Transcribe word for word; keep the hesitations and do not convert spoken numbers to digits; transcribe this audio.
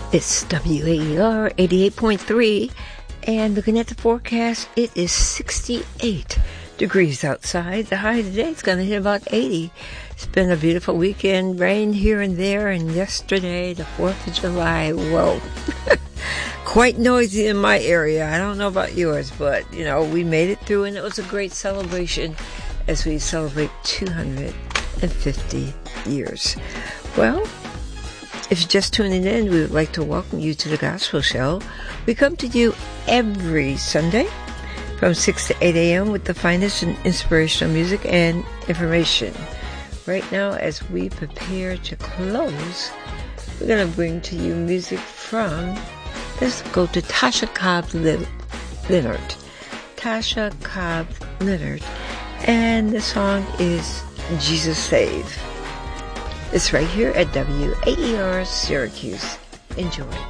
It's W A E R eighty-eight point three, and looking at the forecast, it is sixty-eight degrees outside. The high today is going to hit about eighty. It's been a beautiful weekend, rain here and there, and yesterday, the fourth of July, whoa. Quite noisy in my area. I don't know about yours, but, you know, we made it through, and it was a great celebration as we celebrate two hundred fifty years. Well, if you're just tuning in, we would like to welcome you to the Gospel Show. We come to you every Sunday from six to eight a.m. with the finest in inspirational music and information. Right now, as we prepare to close, we're going to bring to you music from, let's go to Tasha Cobbs Leonard. Tasha Cobbs Leonard. And the song is Jesus Save. It's right here at W A E R Syracuse. Enjoy.